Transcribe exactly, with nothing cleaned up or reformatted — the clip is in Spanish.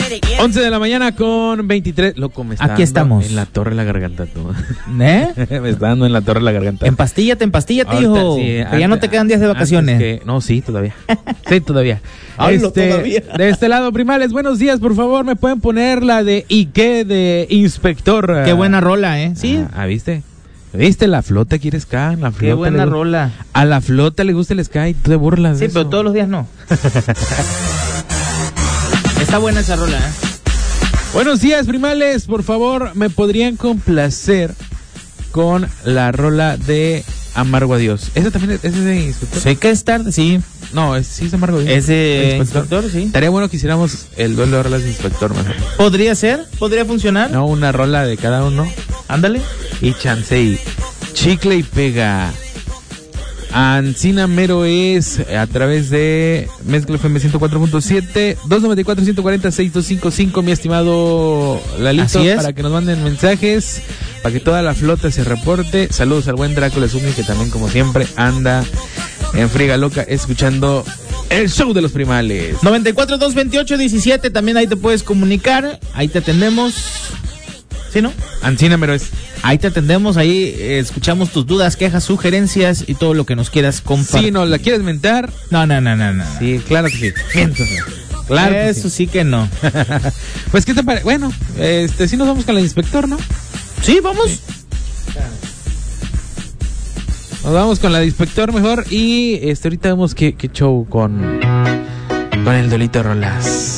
once de la mañana con veintitrés. Loco, me está Aquí dando estamos. en la torre la garganta, tú. ¿Eh? Me está dando en la torre la garganta. Empastíllate, empastíllate, Ahorita, hijo. sí, que antes- ya no te quedan días de vacaciones. que- no, sí, todavía. Sí, todavía. Hablo Este, todavía. De este lado, primales, buenos días, por favor, me pueden poner la de ¿y qué? De Inspector. Qué buena rola, ¿eh? Sí. Ah, ah, ¿viste? ¿Viste? La flota quiere ska. La flota Qué buena le gu- rola. A la flota le gusta el ska y tú te burlas Sí, de pero eso. todos los días no. Está buena esa rola, ¿eh? Buenos días, primales. Por favor, me podrían complacer con la rola de Amargo Adiós. ¿Esa también es, ese es de Inspector? Sé que es tarde, sí. No, es, sí es Amargo Adiós. Ese Inspector, sí. Estaría bueno que hiciéramos el duelo de rolas de Inspector, mejor. ¿Podría ser? ¿Podría funcionar? No, una rola de cada uno. Ándale. Y chance y chicle y pega. Ancina Mero es a través de Mezcla F M ciento cuatro punto siete, dos noventa y cuatro, ciento cuarenta, sesenta y dos cincuenta y cinco, mi estimado Lalito, Así es. para que nos manden mensajes, para que toda la flota se reporte. Saludos al buen Drácula Zumi, que también, como siempre, anda en friega loca escuchando el show de los primales. noventa y cuatro, dos veintiocho, diecisiete. También ahí te puedes comunicar. Ahí te atendemos. ¿Sí, no? Ancina Mero es. Ahí te atendemos. Ahí eh, escuchamos tus dudas, quejas, sugerencias y todo lo que nos quieras compartir. Si nos la quieres mentar, No, no, no, no, no. sí, claro que sí. Miéntosela. Claro que Eso sí. sí que no. Pues, ¿qué te parece? Bueno, este, sí nos vamos con el Inspector, ¿no? Sí, vamos. Nos vamos con la de Inspector mejor y este ahorita vemos qué, qué show con, con el Dolito Rolas.